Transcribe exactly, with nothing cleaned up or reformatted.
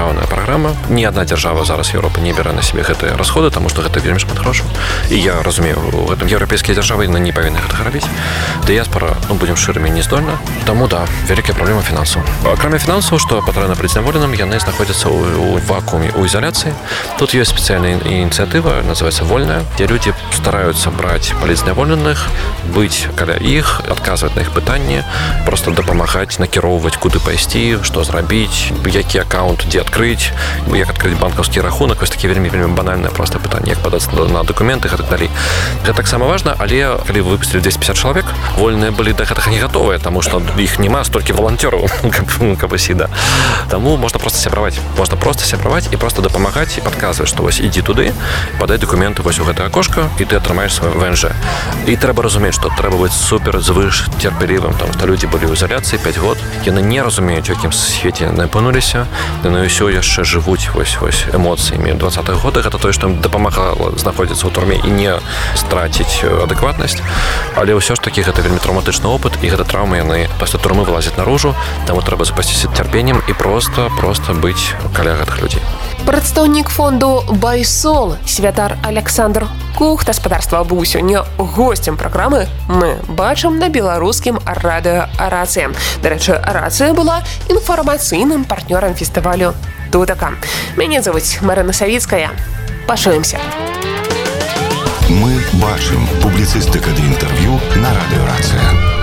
дзяржаўная праграма. Ні адна дзяржава зараз Еўропы не бярэ на сябе гэтыя расходы, таму што гэта вельмі шмат грошаў. І я разумею, у гэтым еўрапейскія дзяржавы яны не павінны гэтага рабіць. Дыяспара, ну, будзем шчырымі, не здольна. Таму, да, вялікая праблема фінансаў. Акрамя фінансаў, што патрэбна быць зняволеным, яны знаходзяцца ў, ў вакууме, у ізаляцыі. Тут ёсць спецыяльная ініцыятыва, называецца «Вольная», дзе людзі стараюцца браць палітзняволеных, быць каля іх, адказваць на іх пытанні, проста дапамагаць, накіроўваць, куды пайсці, што зрабіць, які аккаунт, дзе адкрыць, як адкрыць банкаўскі рахунак, вось такі вельмі вельмі банальнае проста пытанне, як падаць на дакументы і так далей. Гэта таксама важна, але калі вы выпусцілі двести пятьдесят чалавек, вольныя былі да гэтага не гатовыя, таму што іх няма столькі валанцёраў, каб сіда. Таму можна проста сябраваць, можна проста сябраваць і проста дапамагаць і падказваць, што вось ідзі туды, падай дакументы вось у гэтае акошка і ты атрымаеш свой ВНЖ. І трэба разумець, што трэба быць супер звыш цярпелівым, таму што людзі былі ў ізаляцыі пяць год, яны не разумеюць, у якім свеце яны апынуліся, яны ўсё яшчэ жывуць вось вось эмоцыямі двадцатых годах. Гэта тое, што ім дапамагала знаходзіцца ў турме і не страціць адэкватнасць. Але ўсё ж такі гэта вельмі траўматычны опыт, і гэта траўмы яны пасля турмы вылазяць наружу, таму трэба запасціся цярпеннем і проста проста быць каля гэтых людзей. Прадстаўнік фонду «Байсол» святар Александр Кух, гаспадарства, быў сёння госцем праграмы «Мы бачым» на беларускім радыё «Рацыя». Дарэчы, «Рацыя» была інфармацыйным партнёрам фестывалю «Тутака». Мяне завуць Марына Савіцкая. Пачуемся. Мы бачым. Публіцыстыка ды інтэрв'ю на радыё «Рацыя».